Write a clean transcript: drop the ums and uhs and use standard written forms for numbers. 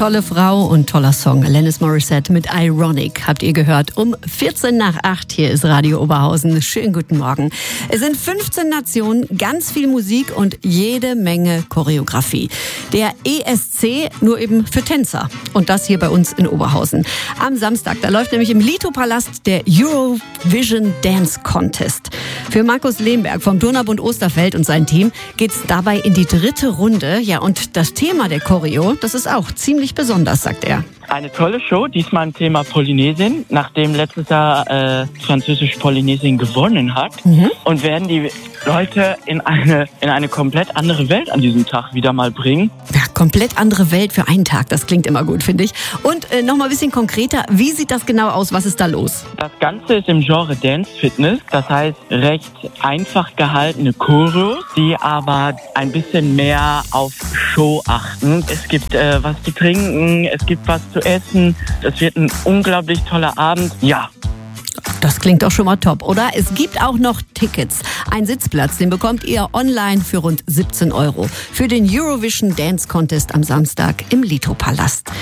tolle Frau und toller Song. Alanis Morissette mit Ironic habt ihr gehört. Um 7:45 hier ist Radio Oberhausen. Schönen guten Morgen. Es sind 15 Nationen, ganz viel Musik und jede Menge Choreografie. Der ESC nur eben für Tänzer. Und das hier bei uns in Oberhausen. Am Samstag, da läuft nämlich im Lito-Palast der Eurovision Dance Contest. Für Markus Lehmberg vom Turnerbund Osterfeld und sein Team geht's dabei in die 3. Runde. Ja, und das Thema der Choreo, das ist auch ziemlich besonders, sagt er. Eine tolle Show, diesmal im Thema Polynesien, nachdem letztes Jahr Französisch-Polynesien gewonnen hat. Und werden die Leute in eine komplett andere Welt an diesem Tag wieder mal bringen. Ja, komplett andere Welt für einen Tag, das klingt immer gut, finde ich. Und noch mal ein bisschen konkreter, wie sieht das genau aus, was ist da los? Das Ganze ist im Genre Dance Fitness, das heißt recht einfach gehaltene Choreos, die aber ein bisschen mehr auf Show achten. Es gibt was zu trinken, es gibt was zu essen, es wird ein unglaublich toller Abend, ja. Das klingt doch schon mal top, oder? Es gibt auch noch Tickets. Ein Sitzplatz, den bekommt ihr online für rund 17 € für den Eurovision Dance Contest am Samstag im Lito-Palast.